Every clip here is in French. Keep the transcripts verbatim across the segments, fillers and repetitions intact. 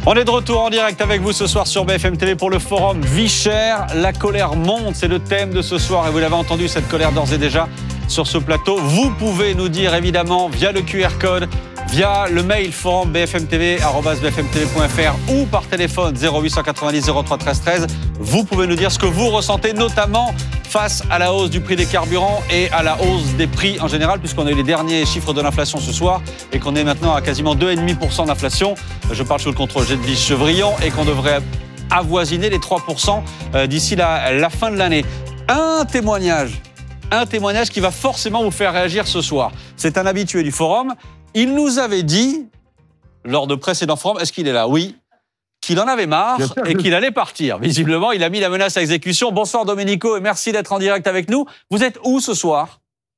On est de retour en direct avec vous ce soir sur B F M T V pour le forum Vie chère. La colère monte, c'est le thème de ce soir et vous l'avez entendu, cette colère d'ores et déjà sur ce plateau. Vous pouvez nous dire évidemment via le Q R code, via le mail forum b f m t v arobase b f m t v point f r ou par téléphone zéro huit cent quatre-vingt-dix zéro trois treize treize. Vous pouvez nous dire ce que vous ressentez, notamment face à la hausse du prix des carburants et à la hausse des prix en général, puisqu'on a eu les derniers chiffres de l'inflation ce soir et qu'on est maintenant à quasiment deux virgule cinq pour cent d'inflation. Je parle sous le contrôle d'Edwige Chevrillon et qu'on devrait avoisiner les trois pour cent d'ici la, la fin de l'année. Un témoignage, un témoignage qui va forcément vous faire réagir ce soir. C'est un habitué du forum. Il nous avait dit, lors de précédents forums, est-ce qu'il est là ? Oui. Qu'il en avait marre sûr, et qu'il allait partir. Visiblement, il a mis la menace à exécution. Bonsoir Domenico et merci d'être en direct avec nous. Vous êtes où ce soir ?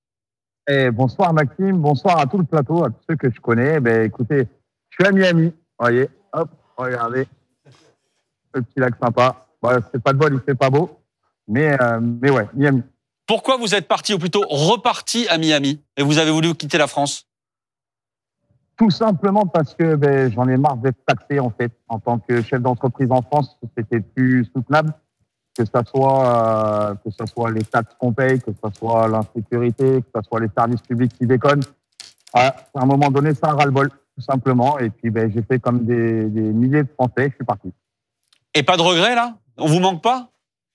Eh, bonsoir Maxime, bonsoir à tout le plateau, à tous ceux que je connais. Ben, écoutez, je suis à Miami. Voyez, hop, regardez. Le petit lac sympa. Bon, c'est pas de bol, il fait pas beau. Mais, euh, mais ouais, Miami. Pourquoi vous êtes parti, ou plutôt reparti à Miami et vous avez voulu quitter la France ? Tout simplement parce que ben, j'en ai marre d'être taxé en fait. En tant que chef d'entreprise en France, c'était plus soutenable. Que ça soit, euh, que ça soit les taxes qu'on paye, que ça soit l'insécurité, que ça soit les services publics qui déconnent. À un moment donné, ça ras-le-bol, tout simplement. Et puis ben, j'ai fait comme des, des milliers de Français, je suis parti. Et pas de regret là ? On vous manque pas ?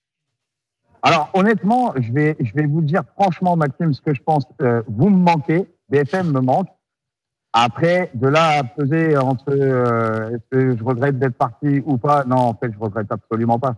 Alors honnêtement, je vais, je vais vous dire franchement, Maxime, ce que je pense. Euh, vous me manquez, B F M me manque. Après, de là à peser entre euh, est-ce que je regrette d'être parti ou pas, non, en fait, je regrette absolument pas.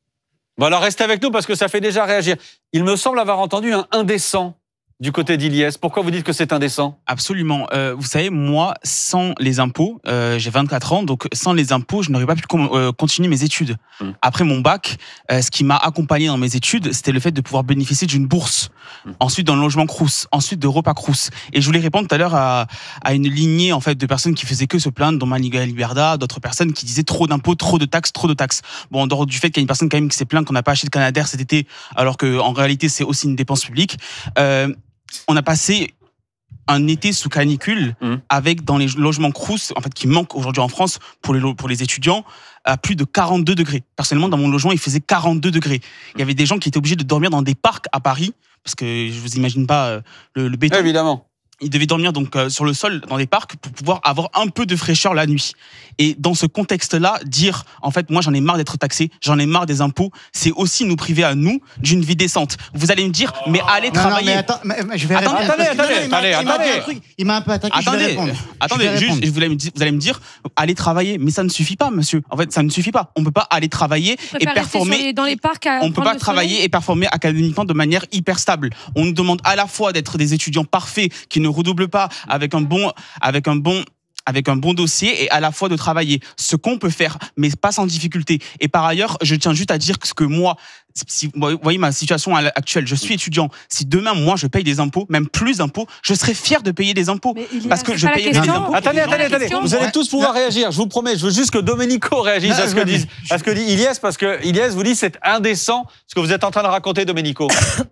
Bon alors restez avec nous parce que ça fait déjà réagir. Il me semble avoir entendu un indécent du côté d'Iliès. Pourquoi vous dites que c'est indécent ? Absolument. Euh, vous savez, moi, sans les impôts, euh, j'ai vingt-quatre ans, donc sans les impôts, je n'aurais pas pu com- euh, continuer mes études. Mmh. Après mon bac, euh, ce qui m'a accompagné dans mes études, c'était le fait de pouvoir bénéficier d'une bourse. Mmh. Ensuite, dans le logement Crous, ensuite de repas Crous. Et je voulais répondre tout à l'heure à, à une lignée en fait de personnes qui faisaient que se plaindre, dont Maniga Liberda, d'autres personnes qui disaient trop d'impôts, trop de taxes, trop de taxes. Bon, en dehors du fait qu'il y a une personne quand même qui s'est plainte qu'on n'a pas acheté de Canadair cet été, alors que en réalité c'est aussi une dépense publique. Euh, On a passé un été sous canicule mmh. avec dans les logements Crous, en fait, qui manquent aujourd'hui en France pour les, pour les étudiants, à plus de quarante-deux degrés. Personnellement, dans mon logement, il faisait quarante-deux degrés. Il y avait des gens qui étaient obligés de dormir dans des parcs à Paris, parce que je vous imagine pas euh, le, le béton. Évidemment. Ils devaient dormir donc euh, sur le sol dans des parcs pour pouvoir avoir un peu de fraîcheur la nuit. Et dans ce contexte-là, dire en fait moi j'en ai marre d'être taxé, j'en ai marre des impôts, c'est aussi nous priver à nous d'une vie décente. Vous allez me dire mais allez non, travailler. Non, mais attends, mais, mais je vais attendez, attendez, attendez, non, attendez, il m'a, attendez. il m'a dit un truc, il m'a un peu attaqué. Attendez, je vais répondre. attendez, je vais juste, vous allez, me dire, vous allez me dire, allez travailler, mais ça ne suffit pas, monsieur. En fait, ça ne suffit pas. On peut pas aller travailler et performer. Les, dans les parcs à on peut pas travailler soleil. et performer académiquement de manière hyper stable. On nous demande à la fois d'être des étudiants parfaits qui ne redoublent pas avec un bon, avec un bon. avec un bon dossier et à la fois de travailler. Ce qu'on peut faire, mais pas sans difficulté. Et par ailleurs, je tiens juste à dire que moi, si vous voyez ma situation actuelle, je suis étudiant. Si demain, moi, je paye des impôts, même plus d'impôts, je serais fier de payer des impôts. Parce que je paye des impôts. Attendez, attendez, attendez. Vous allez tous pouvoir réagir. Je vous promets, je veux juste que Domenico réagisse à ce que dit, à ce que dit Iliès, parce que Iliès vous dit c'est indécent ce que vous êtes en train de raconter, Domenico.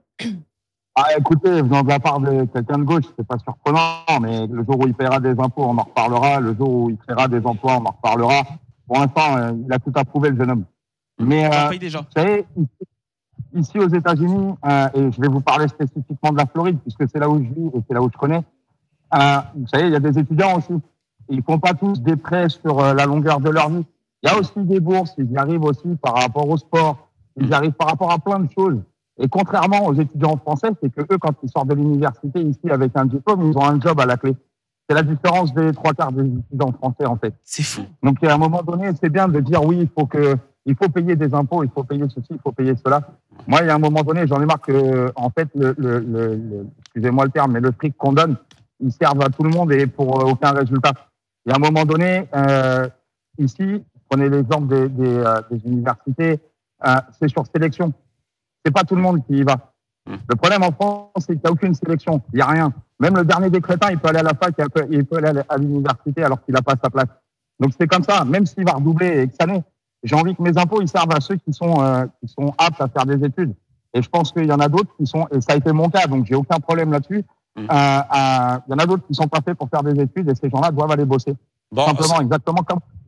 Ah, écoutez, venant de la part de quelqu'un de gauche, c'est pas surprenant, mais le jour où il paiera des impôts, on en reparlera. Le jour où il créera des emplois, on en reparlera. Pour l'instant, euh, il a tout approuvé, le jeune homme. Mais, euh, déjà. vous savez, ici, ici aux États-Unis, euh, et je vais vous parler spécifiquement de la Floride, puisque c'est là où je vis et c'est là où je connais. Euh, vous savez, il y a des étudiants aussi. Ils font pas tous des prêts sur euh, la longueur de leur vie. Il y a aussi des bourses. Ils y arrivent aussi par rapport au sport. Ils y arrivent par rapport à plein de choses. Et contrairement aux étudiants français, c'est que eux, quand ils sortent de l'université ici avec un diplôme, ils ont un job à la clé. C'est la différence des trois quarts des étudiants français, en fait. C'est fou. Donc, à un moment donné, c'est bien de dire oui, il faut que, il faut payer des impôts, il faut payer ceci, il faut payer cela. Moi, il y a un moment donné, j'en ai marre que, en fait, le, le, le, le excusez-moi le terme, mais le fric qu'on donne, il serve à tout le monde et pour aucun résultat. Il y a un moment donné, euh, ici, prenez l'exemple des, des, euh, des universités, euh, c'est sur sélection. C'est pas tout le monde qui y va. Le problème en France, c'est qu'il n'y a aucune sélection. Il n'y a rien. Même le dernier des crétins, il peut aller à la fac, il peut aller à l'université alors qu'il n'a pas sa place. Donc c'est comme ça. Même s'il va redoubler X années, j'ai envie que mes impôts ils servent à ceux qui sont euh, qui sont aptes à faire des études. Et je pense qu'il y en a d'autres qui sont, et ça a été mon cas, donc j'ai aucun problème là-dessus. Mmh. Euh, euh, il y en a d'autres qui sont pas faits pour faire des études et ces gens-là doivent aller bosser. Bon, simplement, exactement comme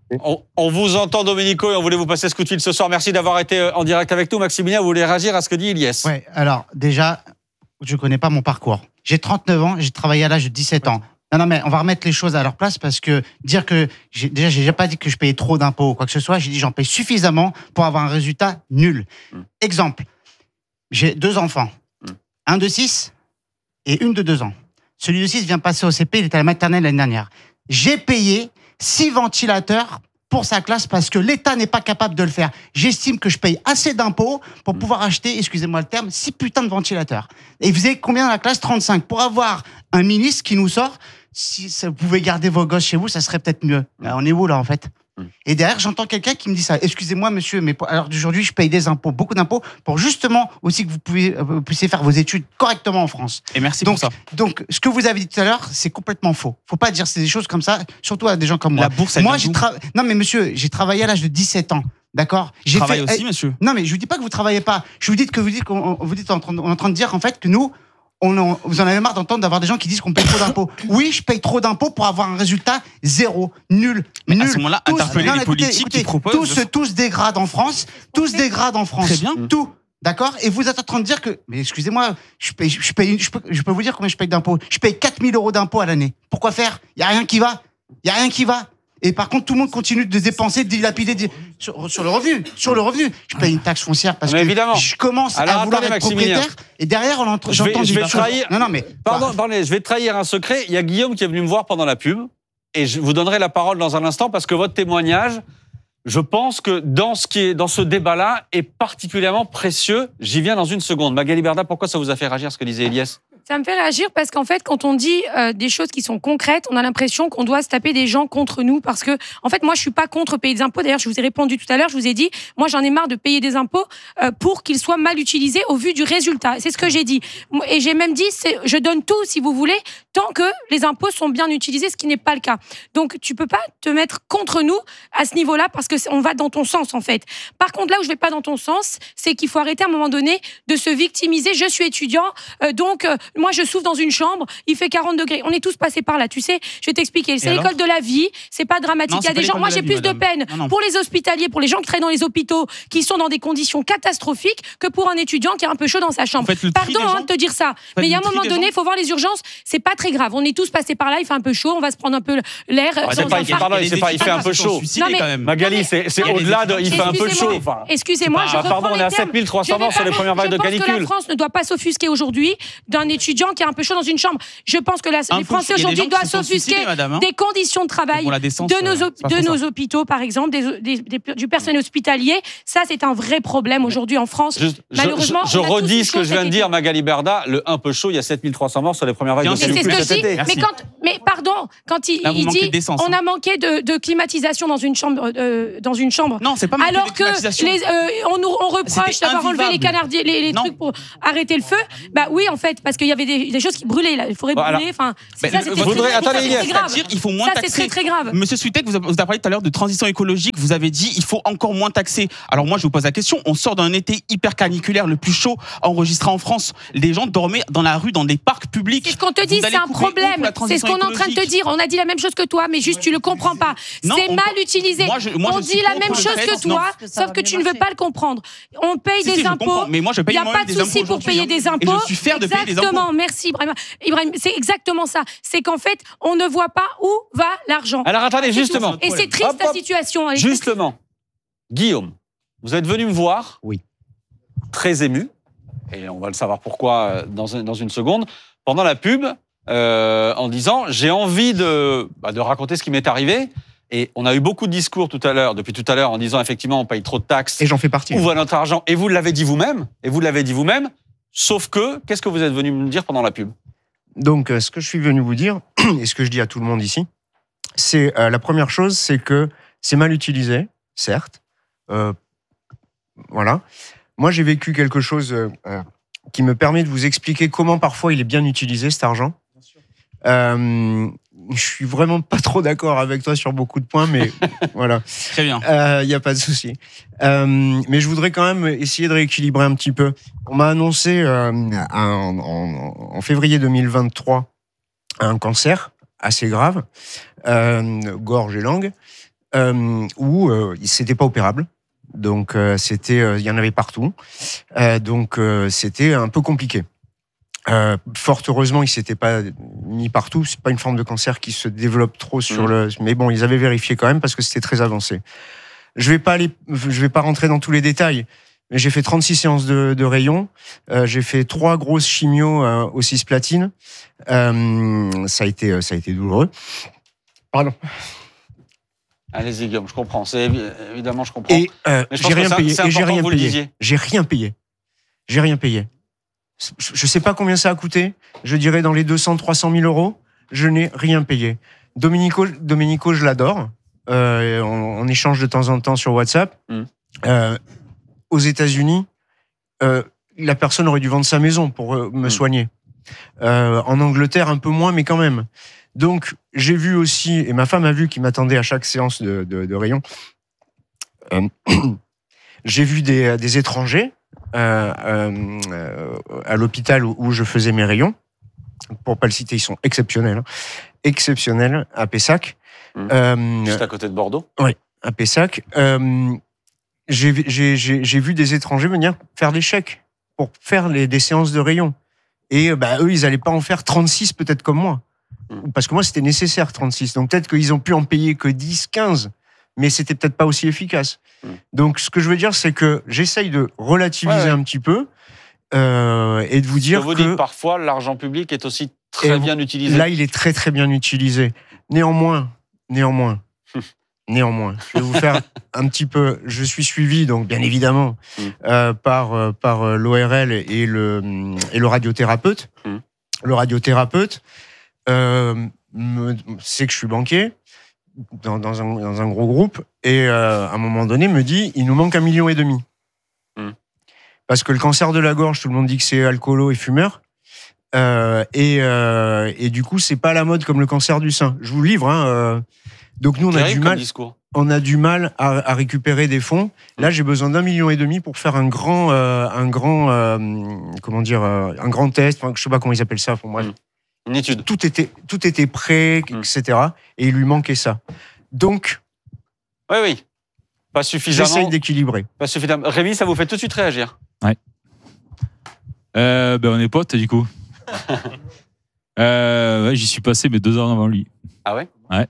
On, on vous entend, Domenico, et on voulait vous passer ce coup de fil ce soir. Merci d'avoir été en direct avec nous. Maximilien, vous voulez réagir à ce que dit Ilyes? Ouais, alors déjà, je ne connais pas mon parcours. J'ai trente-neuf ans, j'ai travaillé à l'âge de dix-sept ans. Non, non, mais on va remettre les choses à leur place parce que dire que, j'ai, déjà, j'ai pas dit que je payais trop d'impôts ou quoi que ce soit, j'ai dit que j'en paye suffisamment pour avoir un résultat nul. Mm. Exemple, j'ai deux enfants, mm. un de six et une de deux ans. Celui de six vient passer au C P, il était à la maternelle l'année dernière. J'ai payé six ventilateurs pour sa classe parce que l'État n'est pas capable de le faire. J'estime que je paye assez d'impôts pour pouvoir acheter, excusez-moi le terme, six putains de ventilateurs. Et vous avez combien dans la classe? trente-cinq. Pour avoir un ministre qui nous sort, si ça, vous pouvez garder vos gosses chez vous, ça serait peut-être mieux. Alors, on est où là en fait? Et derrière, j'entends quelqu'un qui me dit ça. Excusez-moi, monsieur, mais pour, alors d'aujourd'hui, je paye des impôts, beaucoup d'impôts, pour justement aussi que vous, pouvez, vous puissiez faire vos études correctement en France. Et merci donc, pour ça. Donc, ce que vous avez dit tout à l'heure, c'est complètement faux. Faut pas dire des choses comme ça, surtout à des gens comme moi. La bourse, moi, j'ai tra... non, mais monsieur, j'ai travaillé à l'âge de dix-sept ans. D'accord. J'ai travaillé fait... aussi, monsieur. Non, mais je vous dis pas que vous travaillez pas. Je vous dis que vous dites qu'on vous dites en train, on est en train de dire en fait que nous. On en, vous en avez marre d'entendre d'avoir des gens qui disent qu'on paye trop d'impôts. Oui, je paye trop d'impôts pour avoir un résultat zéro, nul, mais nul. À ce moment-là, tous, interpeller non, les écoutez, politiques écoutez, qui proposent. Tout se, tout se dégrade en France. Tout se dégrade en France. Très bien. Tout. D'accord. Et vous êtes en train de dire que, mais excusez-moi, je paye, je paye, je peux, je peux vous dire combien je paye d'impôts. Je paye quatre mille euros d'impôts à l'année. Pourquoi faire? Il y a rien qui va. Il y a rien qui va. Et par contre, tout le monde continue de dépenser, de dilapider de... Sur, sur le revenu. Sur le revenu. Je paye une taxe foncière parce mais que évidemment. je commence Alors, à vouloir attendez, être Maximilien. propriétaire. Et derrière, on entend, je vais, j'entends je du... vais trahir. Non, non, mais. Pardon, pardon, je vais trahir un secret. Il y a Guillaume qui est venu me voir pendant la pub. Et je vous donnerai la parole dans un instant parce que votre témoignage, je pense que dans ce, qui est, dans ce débat-là, est particulièrement précieux. J'y viens dans une seconde. Magali Berda, pourquoi ça vous a fait réagir ce que disait Ilyes? Ça me fait réagir parce qu'en fait, quand on dit euh, des choses qui sont concrètes, on a l'impression qu'on doit se taper des gens contre nous parce que, en fait, moi, je suis pas contre payer des impôts. D'ailleurs, je vous ai répondu tout à l'heure, je vous ai dit, moi, j'en ai marre de payer des impôts euh, pour qu'ils soient mal utilisés au vu du résultat. C'est ce que j'ai dit. Et j'ai même dit, c'est, je donne tout, si vous voulez, tant que les impôts sont bien utilisés, ce qui n'est pas le cas. Donc, tu peux pas te mettre contre nous à ce niveau-là parce que on va dans ton sens, en fait. Par contre, là où je vais pas dans ton sens, c'est qu'il faut arrêter à un moment donné de se victimiser. Je suis étudiant, euh, donc euh, moi, je souffre dans une chambre, il fait quarante degrés. On est tous passés par là, tu sais. Je vais t'expliquer. C'est l'école de la vie, c'est pas dramatique. Non, il y a des gens. Moi, j'ai plus de peine non, non. pour les hospitaliers, pour les gens qui travaillent dans les hôpitaux, qui sont dans des conditions catastrophiques, que pour un étudiant qui est un peu chaud dans sa chambre. Pardon hein, de te dire ça, mais il y a un moment donné, il faut voir les urgences. C'est pas très grave. On est tous passés par là. Il fait un peu chaud, on va se prendre un peu l'air. C'est pas, pardon, c'est pas, il fait un peu chaud. Non, mais, Magali, c'est au-delà de, il fait un peu chaud. Excusez-moi, je reprends pardon, on est à sept mille trois cents morts sur les premières vagues de canicule. Je pense que la France ne doit pas s'offusquer aujourd'hui d'un étudiant qui est un peu chaud dans une chambre. Je pense que la, les Français aujourd'hui doivent s'offusquer hein. des conditions de travail décence, de, nos, de nos hôpitaux, par exemple, des, des, des, du personnel hospitalier. Ça, c'est un vrai problème aujourd'hui en France. Je, Malheureusement, je, je redis ce que je viens de dire, Magali Berda. Le un peu chaud, il y a sept mille trois cents morts sur les premières vagues de canicule cet été. Mais, quand, mais pardon, quand il, Là, il dit on a manqué de, de climatisation dans une chambre, euh, dans une chambre. Non, c'est pas alors que les, euh, on nous on reproche d'avoir enlevé les canardiers, les, les trucs pour arrêter le feu. Bah oui, en fait, parce qu'il y avait des, des choses qui brûlaient là. Il faudrait voilà. brûler. Enfin, c'est ça, c'était très, attendez, très grave. Dire, il faut moins ça, taxer. c'est très très grave. Monsieur Switek, vous avez parlé tout à l'heure de transition écologique. Vous avez dit il faut encore moins taxer. Alors moi, je vous pose la question. On sort d'un été hyper caniculaire, le plus chaud enregistré en France. Les gens dormaient dans la rue, dans des parcs publics. C'est ce qu'on te dit, c'est un problème. C'est ce qu'on est en train de te dire. On a dit la même chose que toi, mais juste tu le comprends pas. C'est mal utilisé. Moi, je, moi, on dit la même chose que toi, sauf que tu ne veux pas le comprendre. On paye si, des si, impôts. Mais moi, je paye il n'y a pas de souci pour payer des impôts. Et je suis fier de payer des impôts. Exactement, merci Ibrahim. Ibrahim, c'est exactement ça. C'est qu'en fait, on ne voit pas où va l'argent. Alors attendez, justement. Et c'est triste la situation. Justement, Guillaume, vous êtes venu me voir. Oui. Très ému. Et on va le savoir pourquoi dans, un, dans une seconde. Pendant la pub, euh, en disant j'ai envie de, bah, de raconter ce qui m'est arrivé. Et on a eu beaucoup de discours tout à l'heure, depuis tout à l'heure, en disant effectivement on paye trop de taxes. Et j'en fais partie. Où va notre argent? Et vous l'avez dit vous-même. Et vous l'avez dit vous-même. Sauf que, qu'est-ce que vous êtes venu me dire pendant la pub? Donc, euh, ce que je suis venu vous dire, et ce que je dis à tout le monde ici, c'est euh, la première chose, c'est que c'est mal utilisé, certes. Euh, voilà. Moi, j'ai vécu quelque chose euh, qui me permet de vous expliquer comment parfois il est bien utilisé, cet argent. Euh, je suis vraiment pas trop d'accord avec toi sur beaucoup de points, mais voilà. Très bien. Il euh, n'y a pas de souci. Euh, mais je voudrais quand même essayer de rééquilibrer un petit peu. On m'a annoncé euh, un, en, en février deux mille vingt-trois un cancer assez grave, euh, gorge et langue. euh, où euh, c'était pas opérable. Donc euh, c'était, il euh, y en avait partout. Euh, donc euh, c'était un peu compliqué. Euh, fort heureusement, il s'était pas mis partout. C'est pas une forme de cancer qui se développe trop sur mmh. le. Mais bon, ils avaient vérifié quand même parce que c'était très avancé. Je vais pas aller, je vais pas rentrer dans tous les détails. Mais j'ai fait trente-six séances de, de rayons. Euh, j'ai fait trois grosses chimios euh, au cisplatine. Euh, ça a été, ça a été douloureux. Pardon. Allez-y Guillaume, je comprends. C'est évidemment je comprends. Et euh, Mais je j'ai rien ça, payé. Et j'ai rien payé. J'ai rien payé. J'ai rien payé. Je sais pas combien ça a coûté. Je dirais dans les deux cents, trois cent mille euros. Je n'ai rien payé. Domenico, Domenico, je l'adore. Euh, on, on échange de temps en temps sur WhatsApp. Mm. Euh, aux États-Unis, euh, la personne aurait dû vendre sa maison pour euh, me mm. soigner. Euh, en Angleterre, un peu moins, mais quand même. Donc, j'ai vu aussi, et ma femme a vu, qui m'attendait à chaque séance de, de, de rayon, euh, j'ai vu des, des étrangers euh, euh, à l'hôpital où, où je faisais mes rayons. Pour pas le citer, ils sont exceptionnels. Hein. Exceptionnels, à Pessac. Mmh. Euh, Juste à côté de Bordeaux. Oui, à Pessac. Euh, j'ai, j'ai, j'ai, j'ai vu des étrangers venir faire des chèques pour faire les, des séances de rayons. Et bah, eux, ils n'allaient pas en faire trente-six peut-être comme moi. Parce que moi, c'était nécessaire, trente-six. Donc, peut-être qu'ils ont pu en payer que dix, quinze, mais c'était peut-être pas aussi efficace. Mm. Donc, ce que je veux dire, c'est que j'essaye de relativiser ouais, ouais. un petit peu euh, et de vous dire que... Vous dites parfois, l'argent public est aussi très bien utilisé. Là, il est très, très bien utilisé. Néanmoins, néanmoins, néanmoins, je vais vous faire un petit peu... Je suis suivi, donc, bien évidemment, mm. euh, par, par l'O R L et le, et le radiothérapeute. Mm. Le radiothérapeute... Euh, me, c'est que je suis banquier dans, dans, un, dans un gros groupe et euh, à un moment donné me dit il nous manque un million et demi mmh. parce que le cancer de la gorge tout le monde dit que c'est alcoolo et fumeur euh, et, euh, et du coup c'est pas à la mode comme le cancer du sein. Je vous le livre hein, euh, donc nous on a du mal discours. on a du mal à, à récupérer des fonds. Là j'ai besoin d'un million et demi pour faire un grand euh, un grand euh, comment dire euh, un grand test, enfin, je sais pas comment ils appellent ça pour moi. Mmh. Une étude. Tout était, tout était prêt, et cetera. Et il lui manquait ça. Donc, oui, oui, pas suffisamment. J'essaye d'équilibrer. Pas suffisamment. Rémi, ça vous fait tout de suite réagir. Ouais. Euh, ben on est potes du coup. euh, ouais, j'y suis passé mais deux ans avant lui. Ah ouais. Ouais.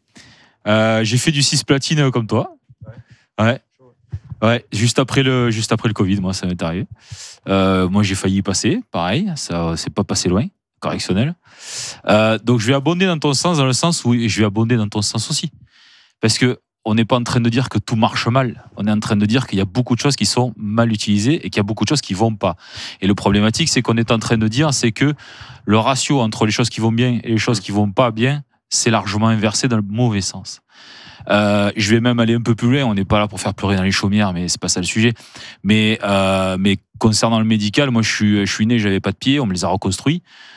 Euh, j'ai fait du cisplatine comme toi. Ouais. Ouais. Ouais. Juste après le, juste après le Covid, moi ça m'est arrivé. Euh, moi j'ai failli y passer, pareil. Ça, c'est pas passé loin. Correctionnel. Euh, donc je vais abonder dans ton sens, dans le sens où je vais abonder dans ton sens aussi. Parce que on n'est pas en train de dire que tout marche mal. On est en train de dire qu'il y a beaucoup de choses qui sont mal utilisées et qu'il y a beaucoup de choses qui vont pas. Et le problématique, c'est qu'on est en train de dire, c'est que le ratio entre les choses qui vont bien et les choses qui vont pas bien, c'est largement inversé dans le mauvais sens. Euh, je vais même aller un peu plus loin. On n'est pas là pour faire pleurer dans les chaumières, mais c'est pas ça le sujet. Mais, euh, mais concernant le médical, moi, je suis, je suis né, j'avais pas de pieds, on me les a reconstruits.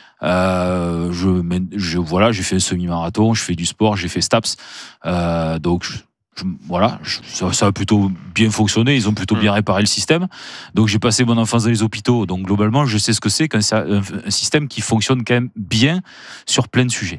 Euh, je, je, voilà, j'ai fait un semi-marathon, je fais du sport, j'ai fait STAPS. Euh, donc, je, je, voilà, je, ça, ça a plutôt bien fonctionné. Ils ont plutôt bien réparé le système. Donc, j'ai passé mon enfance dans les hôpitaux. Donc, globalement, je sais ce que c'est qu'un un, un système qui fonctionne quand même bien sur plein de sujets.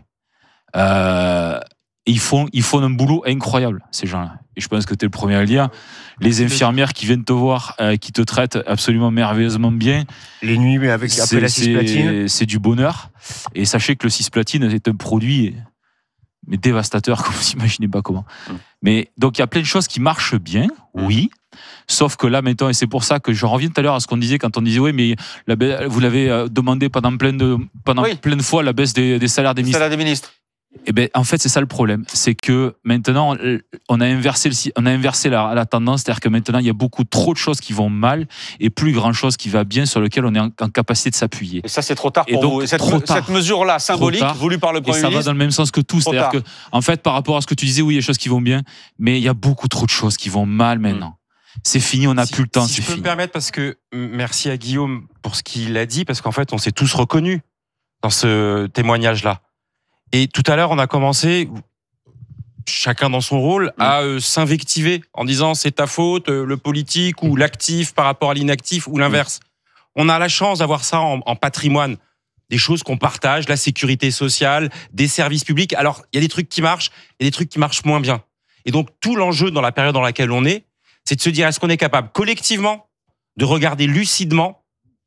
Euh, ils font, ils font un boulot incroyable, ces gens-là. Et je pense que tu es le premier à le dire. Les infirmières qui viennent te voir, euh, qui te traitent absolument merveilleusement bien. Les nuits, mais avec après la cisplatine. C'est du bonheur. Et sachez que le cisplatine est un produit mais dévastateur, comme vous n'imaginez pas comment. Mmh. Mais donc, il y a plein de choses qui marchent bien, oui. Sauf que là, maintenant, et c'est pour ça que je reviens tout à l'heure à ce qu'on disait quand on disait, oui, mais la, vous l'avez demandé pendant plein de, pendant oui. plein de fois, la baisse des, des salaires des ministres. Salaire des ministres. Eh ben, en fait, c'est ça le problème. C'est que maintenant, on a inversé, le, on a inversé la, la tendance. C'est-à-dire que maintenant, il y a beaucoup trop de choses qui vont mal et plus grand-chose qui va bien sur lequel on est en, en capacité de s'appuyer. Et ça, c'est trop tard pour et donc, vous. Cette, me, cette mesure-là, symbolique, tard, voulue par le Premier ministre. Et ça va dans le même sens que tout. Trop C'est-à-dire tard. que, en fait, par rapport à ce que tu disais, oui, il y a des choses qui vont bien, mais il y a beaucoup trop de choses qui vont mal maintenant. Mmh. C'est fini, on n'a si, plus le temps. Si c'est je peux fini. me permettre, parce que merci à Guillaume pour ce qu'il a dit, parce qu'en fait, on s'est tous reconnus dans ce témoignage-là. Et tout à l'heure, on a commencé, chacun dans son rôle, à euh, s'invectiver en disant c'est ta faute, euh, le politique ou l'actif par rapport à l'inactif ou l'inverse. On a la chance d'avoir ça en, en patrimoine, des choses qu'on partage, la sécurité sociale, des services publics. Alors, il y a des trucs qui marchent et des trucs qui marchent moins bien. Et donc, tout l'enjeu dans la période dans laquelle on est, c'est de se dire, est-ce qu'on est capable collectivement de regarder lucidement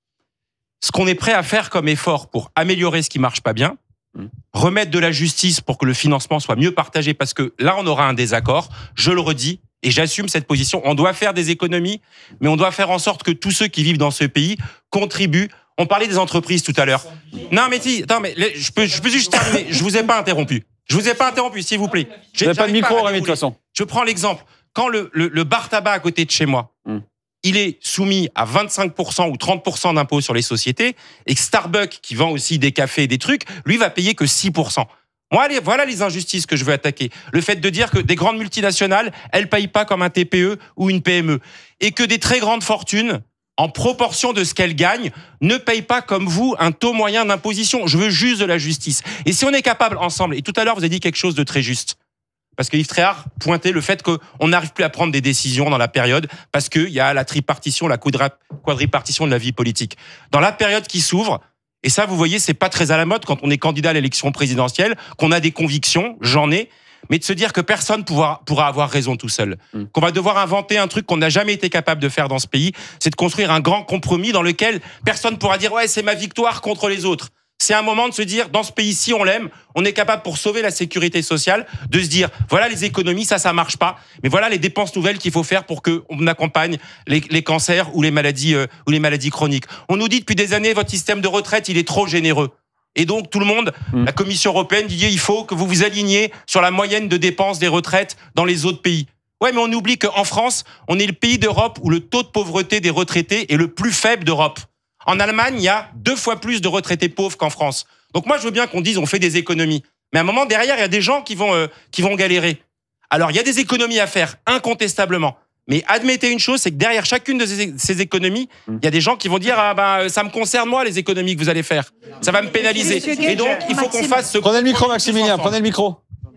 ce qu'on est prêt à faire comme effort pour améliorer ce qui marche pas bien, remettre de la justice pour que le financement soit mieux partagé, parce que là, on aura un désaccord. Je le redis, et j'assume cette position. On doit faire des économies, mais on doit faire en sorte que tous ceux qui vivent dans ce pays contribuent. On parlait des entreprises tout à l'heure. Non, mais si, attends, mais je peux, je peux juste terminer. Je vous ai pas interrompu. Je vous ai pas interrompu, s'il vous plaît. Vous n'avez pas de micro, Rémi, de toute façon. Je prends l'exemple. Quand le, le, le bar tabac à côté de chez moi, mm. il est soumis à vingt-cinq pour cent ou trente pour cent d'impôts sur les sociétés, et que Starbucks, qui vend aussi des cafés et des trucs, lui va payer que six pour cent. Moi, allez, voilà les injustices que je veux attaquer. Le fait de dire que des grandes multinationales, elles payent pas comme un T P E ou une P M E. Et que des très grandes fortunes, en proportion de ce qu'elles gagnent, ne payent pas comme vous un taux moyen d'imposition. Je veux juste de la justice. Et si on est capable ensemble, et tout à l'heure vous avez dit quelque chose de très juste, parce que Yves Tréhard pointait le fait qu'on n'arrive plus à prendre des décisions dans la période parce qu'il y a la tripartition, la quadripartition de la vie politique. Dans la période qui s'ouvre, et ça, vous voyez, c'est pas très à la mode quand on est candidat à l'élection présidentielle, qu'on a des convictions, j'en ai, mais de se dire que personne pourra, pourra avoir raison tout seul. Mmh. Qu'on va devoir inventer un truc qu'on n'a jamais été capable de faire dans ce pays, c'est de construire un grand compromis dans lequel personne pourra dire « ouais, c'est ma victoire contre les autres ». C'est un moment de se dire, dans ce pays-ci, on l'aime, on est capable, pour sauver la sécurité sociale, de se dire, voilà les économies, ça, ça marche pas, mais voilà les dépenses nouvelles qu'il faut faire pour qu'on accompagne les, les cancers ou les maladies, euh, ou les maladies chroniques. On nous dit depuis des années, votre système de retraite, il est trop généreux. Et donc, tout le monde, mmh. la Commission européenne dit, il faut que vous vous aligniez sur la moyenne de dépenses des retraites dans les autres pays. Ouais, mais on oublie qu'en France, on est le pays d'Europe où le taux de pauvreté des retraités est le plus faible d'Europe. En Allemagne, il y a deux fois plus de retraités pauvres qu'en France. Donc moi, je veux bien qu'on dise on fait des économies. Mais à un moment, derrière, il y a des gens qui vont, euh, qui vont galérer. Alors, il y a des économies à faire, incontestablement. Mais admettez une chose, c'est que derrière chacune de ces, ces économies, il y a des gens qui vont dire « Ah ben, ça me concerne moi, les économies que vous allez faire. Ça va me pénaliser. » Et donc, il faut qu'on fasse ce... Prenez le micro, Maximilien, prenez le micro.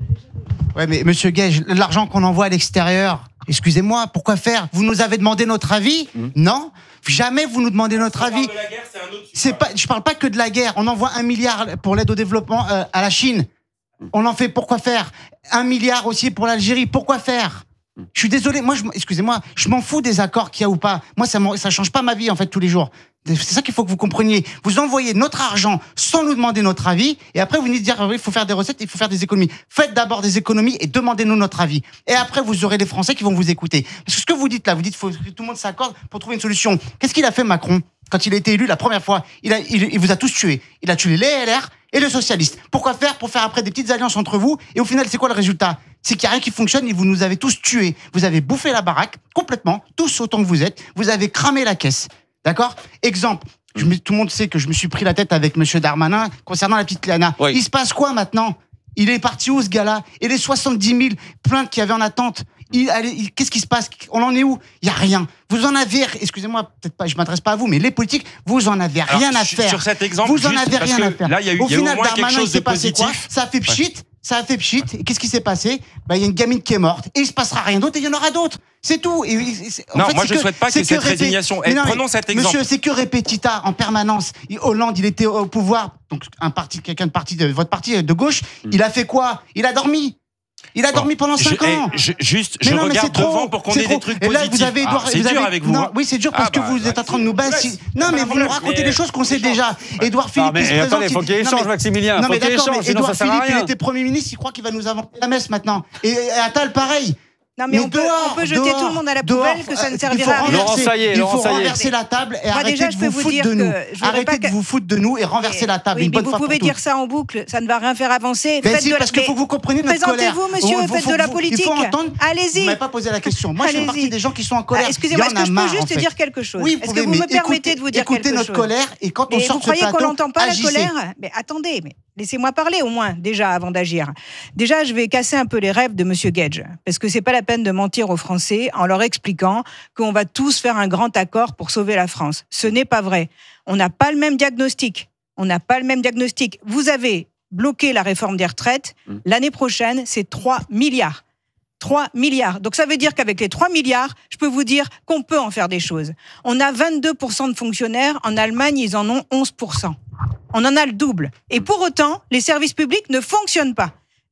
Ouais, mais monsieur Gage, l'argent qu'on envoie à l'extérieur, excusez-moi, pourquoi faire? Vous nous avez demandé notre avis? mmh. Non. Jamais vous nous demandez notre avis. De la guerre, c'est un autre c'est pas, je parle pas que de la guerre. On envoie un milliard pour l'aide au développement euh, à la Chine. On en fait pourquoi faire? Un milliard aussi pour l'Algérie. Pourquoi faire? Je suis désolé. Moi, je, excusez-moi, je m'en fous des accords qu'il y a ou pas. Moi, ça, ça change pas ma vie en fait tous les jours. C'est ça qu'il faut que vous compreniez. Vous envoyez notre argent sans nous demander notre avis, et après vous venez de dire il faut faire des recettes, il faut faire des économies. Faites d'abord des économies et demandez-nous notre avis. Et après vous aurez les Français qui vont vous écouter. Parce que ce que vous dites là, vous dites faut que tout le monde s'accorde pour trouver une solution. Qu'est-ce qu'il a fait Macron quand il a été élu la première fois? Il a, il, il vous a tous tués. Il a tué les L R et le socialiste. Pourquoi faire? Pour faire après des petites alliances entre vous. Et au final, c'est quoi le résultat? C'est qu'il n'y a rien qui fonctionne et vous nous avez tous tués. Vous avez bouffé la baraque complètement, tous autant que vous êtes. Vous avez cramé la caisse. D'accord? Exemple. Je me, tout le monde sait que je me suis pris la tête avec monsieur Darmanin concernant la petite Lana. Oui. Il se passe quoi maintenant? Il est parti où ce gars-là? Et les soixante-dix mille plaintes qu'il y avait en attente, il, il, qu'est-ce qui se passe? On en est où? Il y a rien. Vous en avez, excusez-moi, peut-être pas, je m'adresse pas à vous, mais les politiques, vous en avez rien Alors, à faire. Sur cet exemple, vous en avez rien à faire. Là, il y a eu, au il y a final, au moins Darmanin, quelque chose de positif. Quoi? Ça a fait pchit. Ouais. Ça a fait pchit. Et qu'est-ce qui s'est passé? Bah, il y a une gamine qui est morte. Et il se passera rien d'autre et il y en aura d'autres. C'est tout. Et, en non, fait, moi je ne souhaite pas que cette répé... résignation. Eh, non, prenons cet exemple. Monsieur, c'est que répétita en permanence. Hollande, il était au pouvoir, donc un parti, quelqu'un de parti de votre parti de gauche. Mm. Il a fait quoi? Il a dormi. Il a bon, dormi pendant cinq je, ans. Eh, je, juste, mais je non, regarde devant pour qu'on ait des trucs et là, positifs. Vous avez Edouard, ah, c'est vous dur avez, avec vous. Non, oui, c'est dur parce ah, bah, que vous êtes en train de nous baser. Non, mais vous nous racontez des choses qu'on sait déjà. Édouard Philippe, il se présente. Il faut qu'il y ait échange, Maximilien. Non, mais d'accord, mais Édouard Philippe, il était était Premier ministre, il croit qu'il va nous inventer la messe maintenant. Et Attal, pareil. Non mais, mais on, peut, dehors, on peut jeter dehors, tout le monde à la poubelle, dehors, que ça ne servira à rien. Laurent Saillé, il faut Laurent renverser la table et Moi, arrêter déjà, de vous foutre de nous. Arrêtez de vous foutre de nous et renverser la table. Oui, mais vous pouvez dire ça en boucle, ça ne va rien faire avancer. Mais si, parce qu'il faut que vous compreniez notre colère. Présentez-vous, monsieur, faites de la politique. Allez-y. Vous m'avez pas posé la question. Moi, je fais partie des gens qui sont en colère. Excusez-moi, est-ce que je peux juste dire quelque chose? Oui, est-ce que vous me permettez de vous dire quelque chose? Écoutez notre colère et quand on sort de ce plateau, vous croyez qu'on n'entend pas la colère? Mais attendez, mais laissez-moi parler au moins, déjà, avant d'agir. Déjà, je vais casser un peu les rêves de monsieur Gage, parce que c'est pas la peine de mentir aux Français en leur expliquant qu'on va tous faire un grand accord pour sauver la France. Ce n'est pas vrai. On n'a pas le même diagnostic. On n'a pas le même diagnostic. Vous avez bloqué la réforme des retraites. Mmh. L'année prochaine, c'est trois milliards. trois milliards. Donc ça veut dire qu'avec les trois milliards, je peux vous dire qu'on peut en faire des choses. On a vingt-deux pour cent de fonctionnaires. En Allemagne, ils en ont onze pour cent. On en a le double. Et pour autant, les services publics ne fonctionnent pas.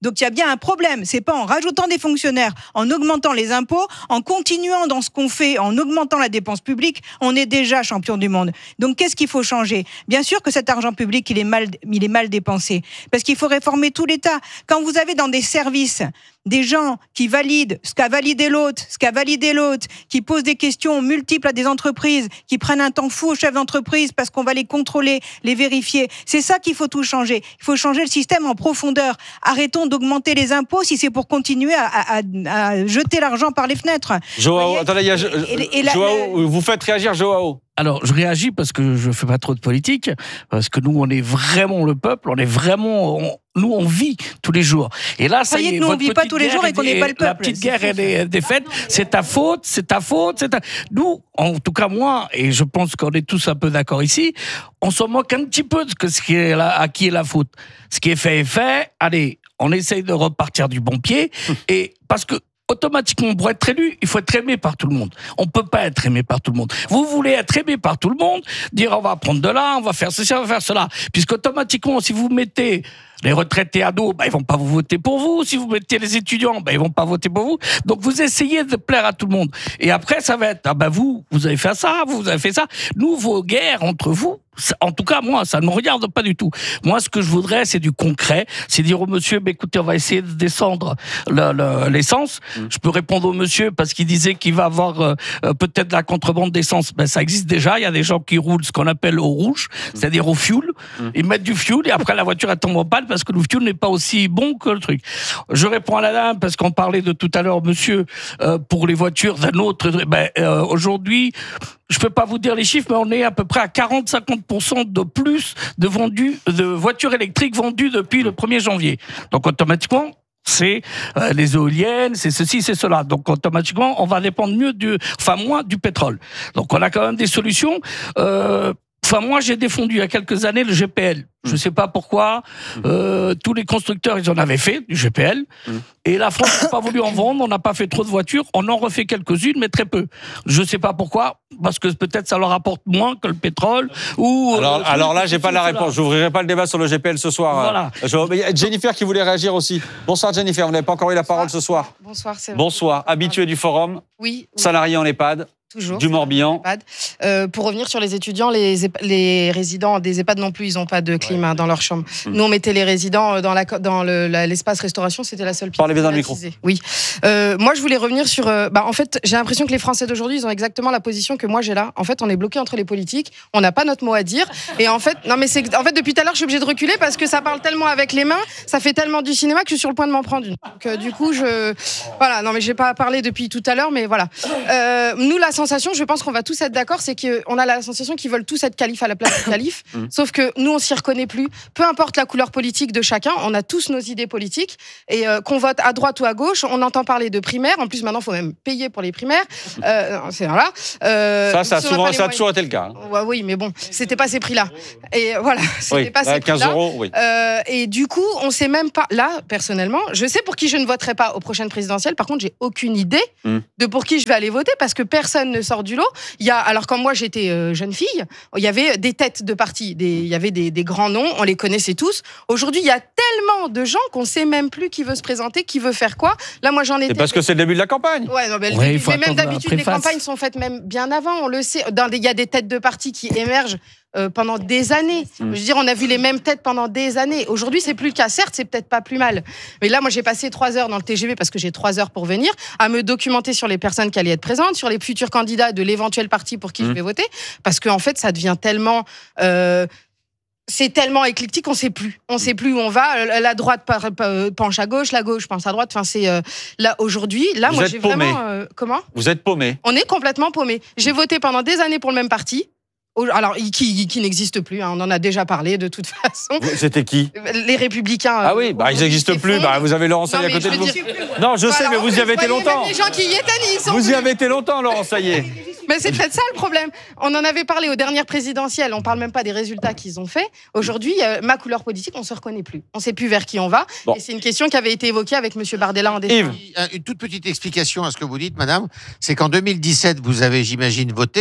Donc il y a bien un problème. C'est pas en rajoutant des fonctionnaires, en augmentant les impôts, en continuant dans ce qu'on fait, en augmentant la dépense publique, on est déjà champion du monde. Donc qu'est-ce qu'il faut changer? Bien sûr que cet argent public, il est mal, il est mal dépensé. Parce qu'il faut réformer tout l'État. Quand vous avez dans des services des gens qui valident ce qu'a validé l'autre, ce qu'a validé l'autre, qui posent des questions multiples à des entreprises, qui prennent un temps fou aux chefs d'entreprise parce qu'on va les contrôler, les vérifier. C'est ça qu'il faut tout changer. Il faut changer le système en profondeur. Arrêtons d'augmenter les impôts si c'est pour continuer à, à, à jeter l'argent par les fenêtres. Joao, attendez, il y a, et, et la, Joao, le... vous faites réagir Joao. Alors, je réagis parce que je fais pas trop de politique, parce que nous, on est vraiment le peuple, on est vraiment, on, nous, on vit tous les jours. Et là, ça y est, que nous, on vit pas tous les jours et qu'on n'est pas le peuple. La petite guerre, elle est défaite. C'est ta faute, c'est ta faute, c'est ta... Nous, en tout cas moi, et je pense qu'on est tous un peu d'accord ici, on s'en moque un petit peu de ce qui est là, à qui est la faute. Ce qui est fait est fait. Allez, on essaye de repartir du bon pied, et parce que automatiquement, pour être élu, il faut être aimé par tout le monde. On peut pas être aimé par tout le monde. Vous voulez être aimé par tout le monde, dire on va prendre de là, on va faire ceci, on va faire cela. Puisqu'automatiquement, si vous mettez les retraités à dos, bah, ils vont pas vous voter pour vous. Si vous mettez les étudiants, bah, ils vont pas voter pour vous. Donc, vous essayez de plaire à tout le monde. Et après, ça va être, ah ben, vous, vous avez fait ça, vous, vous avez fait ça. Nous, vos guerres entre vous, en tout cas, moi, ça ne me regarde pas du tout. Moi, ce que je voudrais, c'est du concret. C'est dire au monsieur, bah, écoutez, on va essayer de descendre le, le, l'essence. Mmh. Je peux répondre au monsieur parce qu'il disait qu'il va avoir euh, peut-être de la contrebande d'essence. Ben, ça existe déjà. Il y a des gens qui roulent ce qu'on appelle au rouge, mmh. c'est-à-dire au fuel. Mmh. Ils mettent du fuel et après, la voiture, elle tombe en panne parce que le fuel n'est pas aussi bon que le truc. Je réponds à la dame parce qu'on parlait de tout à l'heure, monsieur, euh, pour les voitures d'un autre. Ben, euh, aujourd'hui, je peux pas vous dire les chiffres, mais on est à peu près à quarante à cinquante pour cent de plus de vendus, de voitures électriques vendues depuis le premier janvier. Donc, automatiquement, c'est euh, les éoliennes, c'est ceci, c'est cela. Donc, automatiquement, on va dépendre mieux du, enfin, moins du pétrole. Donc, on a quand même des solutions. Euh, Enfin, moi, j'ai défendu il y a quelques années le G P L. Je ne sais pas pourquoi. Euh, tous les constructeurs, ils en avaient fait, du G P L. Mmh. Et la France n'a pas voulu en vendre. On n'a pas fait trop de voitures. On en refait quelques-unes, mais très peu. Je ne sais pas pourquoi. Parce que peut-être ça leur apporte moins que le pétrole. Ou, alors, euh, alors là, je n'ai pas la réponse. Je n'ouvrirai pas le débat sur le G P L ce soir. Voilà. Il y a Jennifer qui voulait réagir aussi. Bonsoir, Jennifer. Vous n'avez pas encore eu la parole ce soir. Bonsoir, c'est vrai. Bonsoir. Habitué du forum. Oui. oui. Salarié en EHPAD. Toujours. Du Morbihan. Euh, pour revenir sur les étudiants, les, les résidents des EHPAD non plus, ils n'ont pas de clim ouais. dans leur chambre. Mmh. Nous, on mettait les résidents dans, la, dans le, la, l'espace restauration, c'était la seule pièce. Parlez bien dans le micro. Oui. Euh, moi, je voulais revenir sur. Euh, bah, en fait, j'ai l'impression que les Français d'aujourd'hui, ils ont exactement la position que moi j'ai là. En fait, on est bloqué entre les politiques, on n'a pas notre mot à dire. Et en fait, non, mais c'est, en fait, depuis tout à l'heure, je suis obligée de reculer parce que ça parle tellement avec les mains, ça fait tellement du cinéma que je suis sur le point de m'en prendre une. Donc, euh, du coup, je. Voilà, non, mais j'ai pas parlé depuis tout à l'heure, mais voilà. Euh, nous, la sensation, je pense qu'on va tous être d'accord, c'est qu'on a la sensation qu'ils veulent tous être calife à la place de calife, mmh. sauf que nous, on s'y reconnaît plus. Peu importe la couleur politique de chacun, on a tous nos idées politiques, et euh, qu'on vote à droite ou à gauche, on entend parler de primaires. En plus, maintenant, il faut même payer pour les primaires. Euh, c'est, voilà. Euh, ça, ça, a, souvent, ça a toujours été le cas. Hein. Ouais, oui, mais bon, c'était pas ces prix-là. Et voilà, c'était oui, pas ces prix-là. quinze euros, oui. Euh, et du coup, on sait même pas... Là, personnellement, je sais pour qui je ne voterai pas aux prochaines présidentielles. Par contre, j'ai aucune idée mmh. de pour qui je vais aller voter, parce que personne ne sort du lot. Il y a, alors, quand moi, j'étais euh, jeune fille, il y avait des têtes de partis, des, il y avait des, des grands noms, on les connaissait tous. Aujourd'hui, il y a tellement de gens qu'on sait même plus qui veut se présenter, qui veut faire quoi. Là, moi, j'en étais... C'est parce que c'est le début de la campagne. Ouais, non, mais, ouais, le, mais même d'habitude, les campagnes sont faites même bien avant, on le sait. Dans des, il y a des têtes de partis qui émergent euh, pendant des années. Mmh. Je veux dire, on a vu les mêmes têtes pendant des années. Aujourd'hui, c'est plus le cas. Certes, c'est peut-être pas plus mal. Mais là, moi, j'ai passé trois heures dans le T G V, parce que j'ai trois heures pour venir, à me documenter sur les personnes qui allaient être présentes, sur les futurs candidats de l'éventuel parti pour qui mmh. je vais voter. Parce qu'en fait, ça devient tellement... Euh, c'est tellement éclectique, on ne sait plus. On ne sait plus où on va. La droite penche à gauche, la gauche pense à droite. Enfin, c'est euh, là aujourd'hui. Là, Vous moi, êtes j'ai paumé. vraiment. Euh, comment ? Vous êtes paumé. On est complètement paumé. J'ai voté pendant des années pour le même parti. Alors, qui, qui n'existe plus, hein, on en a déjà parlé de toute façon. C'était qui ? Les Républicains. Ah oui, bah, ils n'existent plus, bah, vous avez Laurent Saillet à côté de vous. Dire... Non, je voilà, sais, mais vous y avez été longtemps. Les gens qui y étaient, ils sont vous plus. y avez été longtemps, Laurent Saillet. Mais c'est peut-être ça le problème. On en avait parlé aux dernières présidentielles, on parle même pas des résultats qu'ils ont faits. Aujourd'hui, euh, ma couleur politique, on se reconnaît plus. On sait plus vers qui on va. Bon. Et c'est une question qui avait été évoquée avec M. Bardella en décembre. Yves. Une toute petite explication à ce que vous dites, madame, c'est qu'en deux mille dix-sept, vous avez, j'imagine, voté.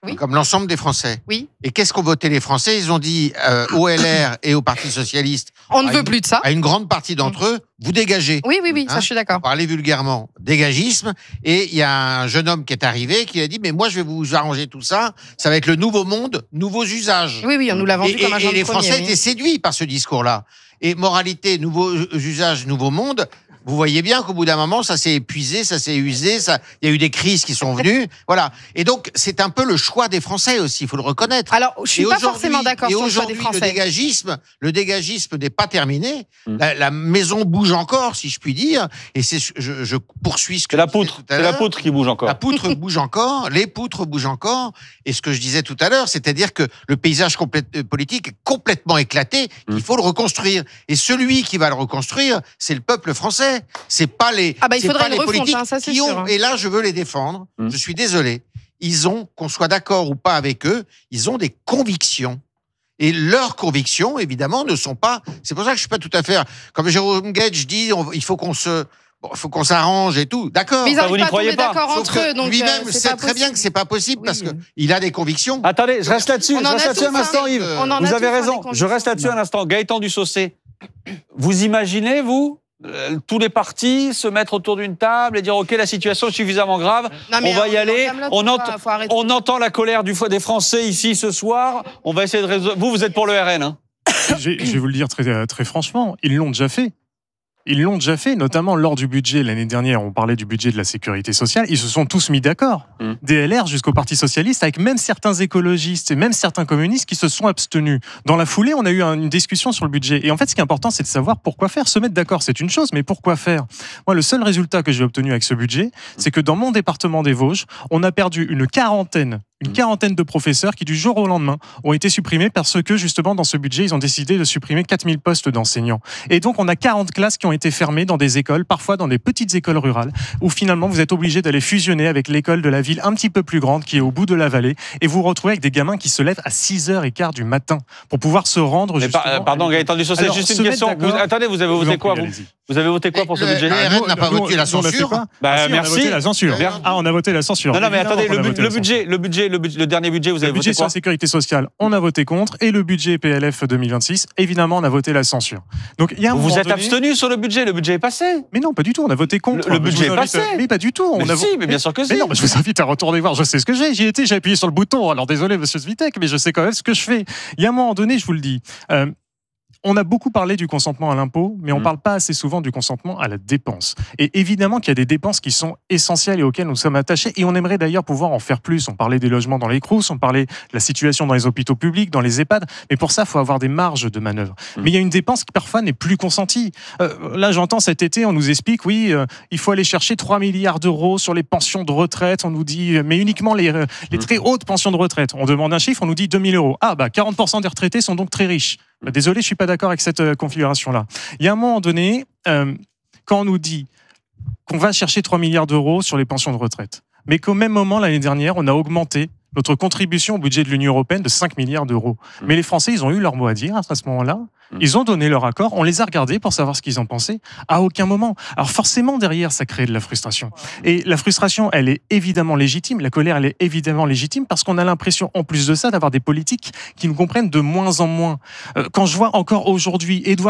Oui. comme l'ensemble des Français. Oui. Et qu'est-ce qu'ont voté les Français? Ils ont dit euh, au L R et au Parti Socialiste, On ne à veut une- plus de ça. à une grande partie d'entre eux, vous dégagez. Oui, oui, oui, Hein ça je suis d'accord. Pour parler vulgairement, dégagisme. Et il y a un jeune homme qui est arrivé qui a dit, mais moi je vais vous arranger tout ça, ça va être le nouveau monde, nouveaux usages. Oui, oui, on nous l'a vendu Et, comme un et- genre et les de premier, Français oui. étaient séduits par ce discours-là. Et moralité, nouveaux usages, nouveau monde. Vous voyez bien qu'au bout d'un moment, ça s'est épuisé, ça s'est usé, ça, il y a eu des crises qui sont venues, voilà. Et donc, c'est un peu le choix des Français aussi, il faut le reconnaître. Alors, je suis Et pas aujourd'hui- forcément d'accord et sur le choix des aujourd'hui, Français. le dégagisme, le dégagisme n'est pas terminé. Mm. La, la maison bouge encore, si je puis dire. Et c'est, je, je poursuis ce que C'est la je disais poutre. tout à C'est la l'heure. poutre qui bouge encore. La poutre bouge encore, les poutres bougent encore. Et ce que je disais tout à l'heure, c'est-à-dire que le paysage complète- euh, politique est complètement éclaté. Mm. Il faut le reconstruire. Et celui qui va le reconstruire, c'est le peuple français. C'est pas les, Ah bah, il c'est faudrait pas une les refonte, politiques hein, ça, c'est qui sûr, ont. hein. Et là, je veux les défendre. Mm. Je suis désolé. Ils ont, qu'on soit d'accord ou pas avec eux, ils ont des convictions. Et leurs convictions, évidemment, ne sont pas. C'est pour ça que je suis pas tout à fait. Comme Jérôme Gage dit, on- il faut qu'on se, bon, faut qu'on s'arrange et tout. D'accord. Mais ils Ça, n'arrivent vous n'y pas à croyez tomber pas. d'accord Sauf entre que eux, donc lui-même euh, c'est sait pas très bien possible. que c'est pas possible Oui. parce que il a des convictions. Attendez, je reste là-dessus. On Je en reste a là-dessus tous, un instant, hein. Yves. On en a Vous tous, avez hein, des raison. Je convictions. reste là-dessus un instant. Gaëtan Dussaucé, vous imaginez, vous, euh, tous les partis se mettre autour d'une table et dire OK, la situation est suffisamment grave, Non, mais on va y on- aller. on- On, on- ent- faut arrêter. on entend la colère du, des Français ici ce soir. On va essayer de résoudre. Vous, vous êtes pour le R N, hein? je, vais- je vais vous le dire très, très franchement, ils l'ont déjà fait. Ils l'ont déjà fait, notamment lors du budget l'année dernière, on parlait du budget de la sécurité sociale, ils se sont tous mis d'accord, Mm. des L R jusqu'au Parti Socialiste, avec même certains écologistes et même certains communistes qui se sont abstenus. Dans la foulée, on a eu un- une discussion sur le budget. Et en fait, ce qui est important, c'est de savoir pourquoi faire. Se mettre d'accord, c'est une chose, mais pourquoi faire? Moi, le seul résultat que j'ai obtenu avec ce budget, c'est que dans mon département des Vosges, on a perdu une quarantaine une quarantaine de professeurs qui, du jour au lendemain, ont été supprimés parce que, justement, dans ce budget, ils ont décidé de supprimer quatre mille postes d'enseignants. Et donc, on a quarante classes qui ont été fermées dans des écoles, parfois dans des petites écoles rurales, où finalement, vous êtes obligé d'aller fusionner avec l'école de la ville un petit peu plus grande, qui est au bout de la vallée, et vous vous retrouvez avec des gamins qui se lèvent à six heures quinze du matin pour pouvoir se rendre, Mais justement... par- euh, pardon, Gaëtan Dussaucé, Alors, juste se une mettre question. Vous- d'accord- attendez, vous avez Je vous voté en quoi, prie, vous allez-y. Vous avez voté quoi pour ce Le- budget le R N n'a pas Nous, voté la nous, on l'a fait censure. pas. Bah, Ah si, on a merci. voté la censure. Ver- Ah, on a voté la censure. Non, non, mais Évidemment attendez, qu'on a le, bu- voté le la budget, le budget, le budget, le dernier budget, vous avez Le budget voté sur quoi la sécurité sociale, on a voté contre, et le budget P L F deux mille vingt-six, évidemment, on a voté la censure. Donc, il y a un Vous vous moment êtes donné- abstenu sur le budget, le budget est passé. Mais non, pas du tout, on a voté contre. Le- le Je budget vous est invite à- passé. Mais pas du tout. On Mais a si, mais bien sûr que si. Mais non, mais je vous invite à retourner voir. Je sais ce que j'ai. J'y étais, j'ai appuyé sur le bouton. Alors désolé, monsieur Svitek, mais je sais quand même ce que je fais. Il y a un moment donné, je vous le dis. euh, On a beaucoup parlé du consentement à l'impôt, mais on ne Mm. parle pas assez souvent du consentement à la dépense. Et évidemment qu'il y a des dépenses qui sont essentielles et auxquelles nous sommes attachés, et on aimerait d'ailleurs pouvoir en faire plus. On parlait des logements dans les crous, on parlait de la situation dans les hôpitaux publics, dans les EHPAD, mais pour ça, il faut avoir des marges de manœuvre. Mm. Mais il y a une dépense qui parfois n'est plus consentie. Euh, là, j'entends cet été, on nous explique, oui, euh, il faut aller chercher trois milliards d'euros sur les pensions de retraite. On nous dit, euh, mais uniquement les, euh, les très hautes pensions de retraite. On demande un chiffre, on nous dit deux mille euros. Ah, bah, quarante pour cent des retraités sont donc très riches. Bah, désolé, je suis pas d'accord avec cette euh, configuration-là. Il y a un moment donné, euh, quand on nous dit qu'on va chercher trois milliards d'euros sur les pensions de retraite, mais qu'au même moment, l'année dernière, on a augmenté notre contribution au budget de l'Union européenne de cinq milliards d'euros. Mmh. Mais les Français, ils ont eu leur mot à dire à ce moment-là. Mmh. Ils ont donné leur accord. On les a regardés pour savoir ce qu'ils en pensaient. À aucun moment. Alors forcément, derrière, ça crée de la frustration. Et la frustration, elle est évidemment légitime. La colère, elle est évidemment légitime parce qu'on a l'impression, en plus de ça, d'avoir des politiques qui nous comprennent de moins en moins. Euh, quand je vois encore aujourd'hui Édouard